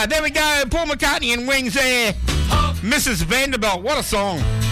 There we go. Paul McCartney and Wings there. Mrs. Vanderbilt. What a song.